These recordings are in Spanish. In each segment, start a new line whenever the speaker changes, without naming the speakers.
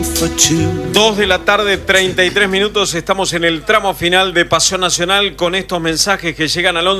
2 de la tarde, 33 minutos. Estamos en el tramo final de Pasión Nacional con estos mensajes que llegan al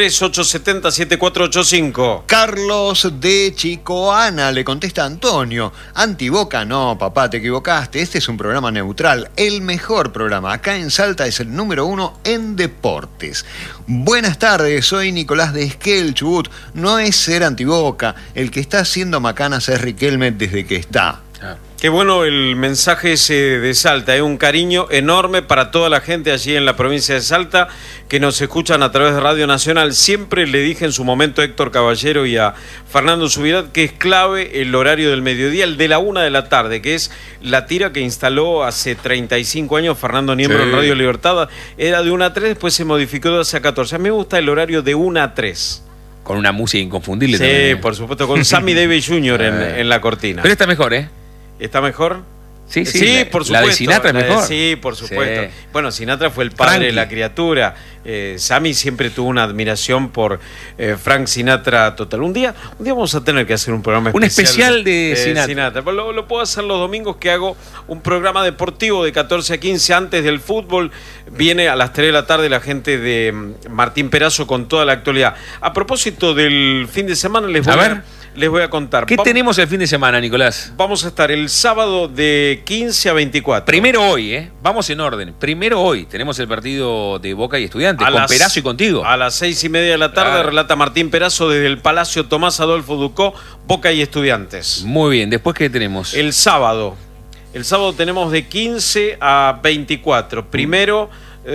11-3870-7485.
Carlos de Chicoana le contesta a Antonio: Antiboca, no, papá, te equivocaste. Este es un programa neutral, el mejor programa. Acá en Salta es el número 1 en deportes. Buenas tardes, soy Nicolás de Esquel, Chubut. No es ser antiboca, el que está haciendo macanas es Riquelme desde que está.
Qué bueno el mensaje ese de Salta, un cariño enorme para toda la gente allí en la provincia de Salta que nos escuchan a través de Radio Nacional. Siempre le dije en su momento a Héctor Caballero y a Fernando Subirat que es clave el horario del mediodía, el de la 1 de la tarde, que es la tira que instaló hace 35 años Fernando Niembro en Radio Libertad. Era de 1 a 3, después se modificó de 12 a 14. A mí me gusta el horario de 1 a 3.
Con una música inconfundible
también.
Sí,
por supuesto, con Sammy Davis Jr. en la cortina.
Pero está mejor, ¿eh?
¿Está mejor?
Sí,
por supuesto.
La de Sinatra es mejor.
Sí, por supuesto. Sí. Bueno, Sinatra fue el padre
Frankie.
de la criatura. Sammy siempre tuvo una admiración por Frank Sinatra total. Un día vamos a tener que hacer un programa especial.
Un especial de Sinatra.
Lo puedo hacer los domingos que hago un programa deportivo de 14 a 15 antes del fútbol. Viene a las 3 de la tarde la gente de Martín Perazo con toda la actualidad. A propósito del fin de semana, les voy a contar.
¿Qué tenemos el fin de semana, Nicolás?
Vamos a estar el sábado de 15 a 24.
Primero hoy, vamos en orden. Primero hoy tenemos el partido de Boca y Estudiantes, con Perazo y contigo.
A las 6:30 de la tarde relata Martín Perazo desde el Palacio Tomás Adolfo Ducó, Boca y Estudiantes.
Muy bien, ¿después qué tenemos?
El sábado tenemos de 15 a 24. Primero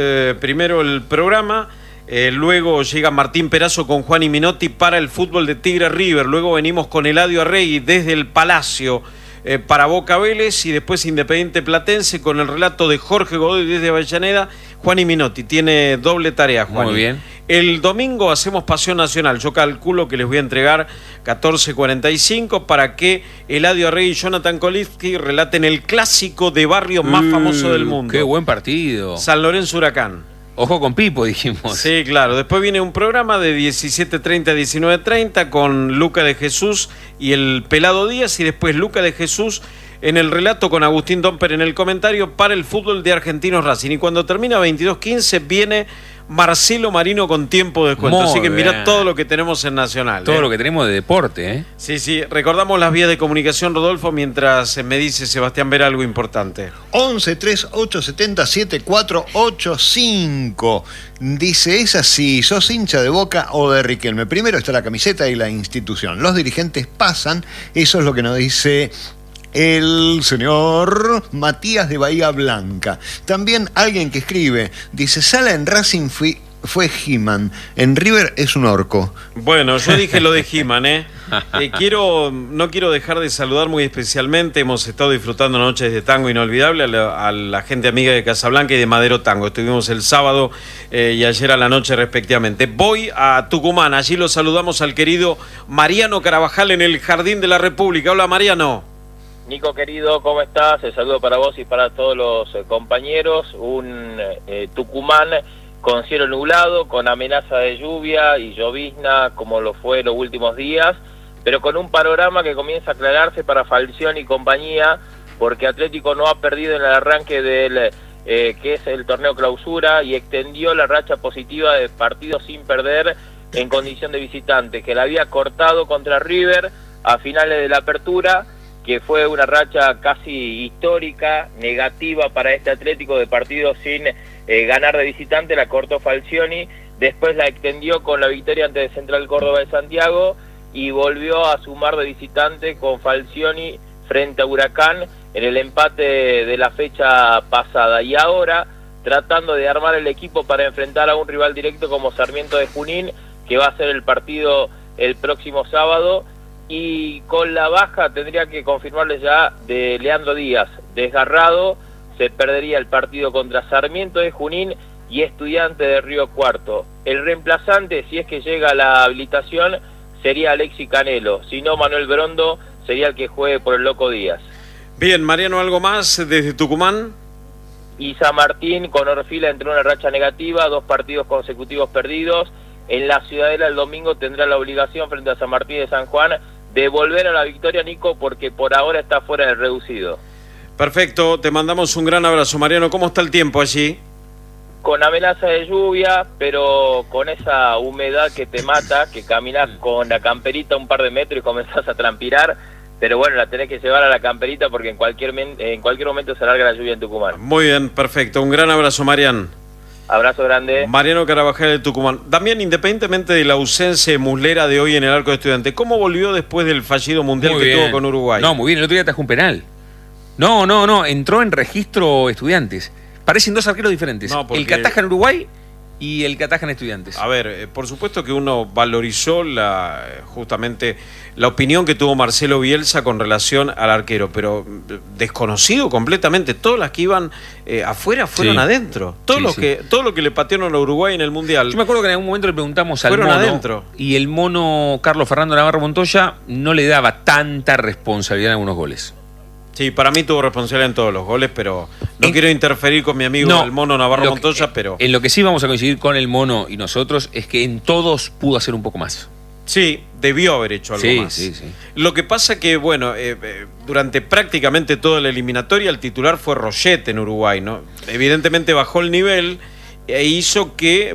el programa. Luego llega Martín Perazo con Juan y Minotti para el fútbol de Tigre River. Luego venimos con Eladio Arregui desde el Palacio para Boca Vélez, y después Independiente Platense con el relato de Jorge Godoy desde Avellaneda. Juan y Minotti tiene doble tarea, Juan.
Muy bien.
El domingo hacemos Pasión Nacional. Yo calculo que les voy a entregar 14:45 para que Eladio Arregui y Jonathan Kolitsky relaten el clásico de barrio más famoso del mundo.
Qué buen partido.
San Lorenzo Huracán.
Ojo con Pipo, dijimos.
Sí, claro. Después viene un programa de 17:30 a 19:30 con Luca de Jesús y el Pelado Díaz, y después Luca de Jesús en el relato con Agustín Domper en el comentario para el fútbol de Argentinos Racing. Y cuando termina 22:15 viene Marcelo Marino con tiempo de descuento.
Muy
Así que
bien.
mirá todo lo que tenemos en Nacional.
Todo lo que tenemos de deporte,
Sí. Recordamos las vías de comunicación, Rodolfo, mientras me dice Sebastián ver algo importante.
11-3870-7485. Dice: es así, sos hincha de Boca o de Riquelme. Primero está la camiseta y la institución. Los dirigentes pasan. Eso es lo que nos dice el señor Matías de Bahía Blanca. También alguien que escribe, dice: Sala en Racing fue He-Man, en River es un orco.
Bueno, yo dije lo de He-Man, no quiero dejar de saludar muy especialmente. Hemos estado disfrutando noches de tango inolvidable a la gente amiga de Casablanca y de Madero Tango. Estuvimos el sábado y ayer a la noche respectivamente. Voy a Tucumán, allí lo saludamos al querido Mariano Carabajal en el Jardín de la República. Hola, Mariano.
Nico querido, ¿cómo estás? El saludo para vos y para todos los compañeros. Un Tucumán con cielo nublado, con amenaza de lluvia y llovizna como lo fue los últimos días, pero con un panorama que comienza a aclararse para Falcioni y compañía, porque Atlético no ha perdido en el arranque del que es el torneo clausura, y extendió la racha positiva de partidos sin perder en condición de visitante, que la había cortado contra River a finales de la apertura, que fue una racha casi histórica, negativa para este Atlético, de partidos sin ganar de visitante. La cortó Falcioni, después la extendió con la victoria ante Central Córdoba de Santiago y volvió a sumar de visitante con Falcioni frente a Huracán en el empate de la fecha pasada. Y ahora tratando de armar el equipo para enfrentar a un rival directo como Sarmiento de Junín, que va a ser el partido el próximo sábado. Y con la baja, tendría que confirmarles ya, de Leandro Díaz, desgarrado, se perdería el partido contra Sarmiento de Junín y Estudiante de Río Cuarto. El reemplazante, si es que llega la habilitación, sería Alexis Canelo. Si no, Manuel Brondo sería el que juegue por el Loco Díaz.
Bien, Mariano, ¿algo más desde Tucumán?
Y San Martín con Orfila entró en una racha negativa, 2 partidos consecutivos perdidos. En la Ciudadela el domingo tendrá la obligación frente a San Martín de San Juan de volver a la victoria, Nico, porque por ahora está fuera del reducido.
Perfecto, te mandamos un gran abrazo, Mariano. ¿Cómo está el tiempo allí?
Con amenaza de lluvia, pero con esa humedad que te mata, que caminas con la camperita un par de metros y comenzás a transpirar, pero bueno, la tenés que llevar a la camperita porque en cualquier momento se larga la lluvia en Tucumán.
Muy bien, perfecto. Un gran abrazo, Mariano.
Abrazo grande.
Mariano Carabajal de Tucumán. Damián, independientemente de la ausencia muslera de hoy en el arco de Estudiantes, ¿cómo volvió después del fallido mundial que tuvo con Uruguay?
No, muy bien, el otro día atajó un penal. No, entró en registro Estudiantes. Parecen dos arqueros diferentes. No, porque... el que ataja en Uruguay y el que ataja en Estudiantes.
A ver, por supuesto que uno valorizó justamente la opinión que tuvo Marcelo Bielsa con relación al arquero, pero desconocido completamente. Todas las que iban afuera fueron adentro. Todo lo que le patearon a Uruguay en el Mundial.
Yo me acuerdo que en algún momento le preguntamos al mono
adentro.
Y el mono Carlos Fernando Navarro Montoya no le daba tanta responsabilidad en algunos goles.
Sí, para mí tuvo responsabilidad en todos los goles, pero no quiero interferir con mi amigo el mono Navarro Montoya, pero...
En lo que sí vamos a coincidir con el mono y nosotros es que en todos pudo hacer un poco más.
Sí, debió haber hecho algo más. Sí. Lo que pasa que, bueno, durante prácticamente toda la eliminatoria el titular fue Roget en Uruguay, ¿no? Evidentemente bajó el nivel e hizo que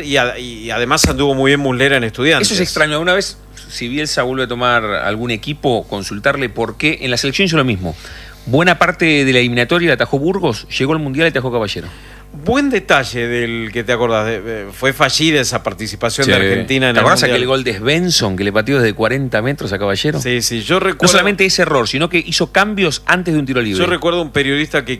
y además anduvo muy bien Muslera en Estudiantes.
Eso es extraño. Una vez, si Bielsa vuelve a tomar algún equipo, consultarle por qué. En la selección hizo lo mismo. Buena parte de la eliminatoria la atajó Burgos, llegó al Mundial y atajó Caballero.
Buen detalle del que te acordás. Fue fallida esa participación de Argentina en el Mundial.
¿Te acordás aquel gol de Svensson que le pateó desde 40 metros a Caballero?
Sí, yo recuerdo...
No solamente ese error, sino que hizo cambios antes de un tiro libre.
Yo recuerdo un periodista que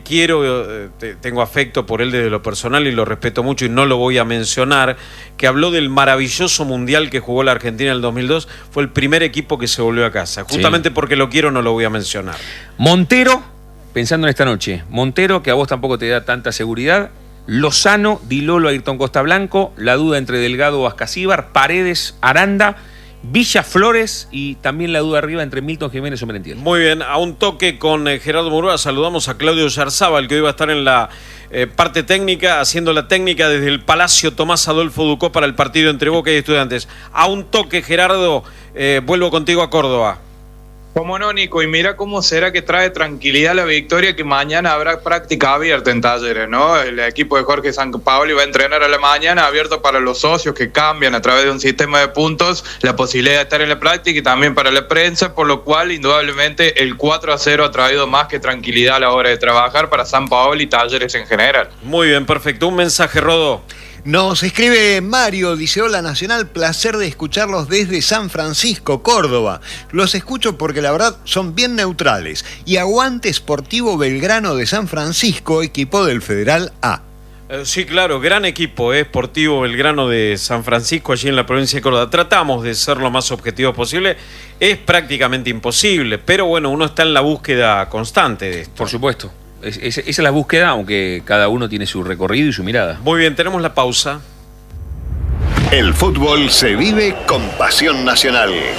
tengo afecto por él desde lo personal y lo respeto mucho y no lo voy a mencionar, que habló del maravilloso Mundial que jugó la Argentina en el 2002. Fue el primer equipo que se volvió a casa. Justamente porque lo quiero no lo voy a mencionar.
Montero, pensando en esta noche. Montero, que a vos tampoco te da tanta seguridad. Lozano, Di Lolo, Ayrton Costa Blanco, la duda entre Delgado o Ascasíbar, Paredes, Aranda, Villa Flores y también la duda arriba entre Milton Jiménez o Merentiel.
Muy bien, a un toque con Gerardo Murúa saludamos a Claudio Yarzábal, que hoy va a estar en la parte técnica, haciendo la técnica desde el Palacio Tomás Adolfo Ducó para el partido entre Boca y Estudiantes. A un toque, Gerardo, vuelvo contigo a Córdoba.
Cómo no, Nico, y mira cómo será que trae tranquilidad la victoria, que mañana habrá práctica abierta en Talleres, ¿no? El equipo de Jorge Sampaoli va a entrenar a la mañana, abierto para los socios que cambian a través de un sistema de puntos, la posibilidad de estar en la práctica y también para la prensa, por lo cual indudablemente el 4-0 ha traído más que tranquilidad a la hora de trabajar para Sampaoli y Talleres en general.
Muy bien, perfecto. Un mensaje, Rodó.
Nos escribe Mario, dice: hola Nacional, placer de escucharlos desde San Francisco, Córdoba. Los escucho porque la verdad son bien neutrales. Y aguante Sportivo Belgrano de San Francisco, equipo del Federal A.
Sí, claro, gran equipo, Sportivo Belgrano de San Francisco, allí en la provincia de Córdoba. Tratamos de ser lo más objetivos posible. Es prácticamente imposible, pero bueno, uno está en la búsqueda constante de esto.
Por supuesto. Esa es la búsqueda, aunque cada uno tiene su recorrido y su mirada.
Muy bien, tenemos la pausa.
El fútbol se vive con pasión nacional.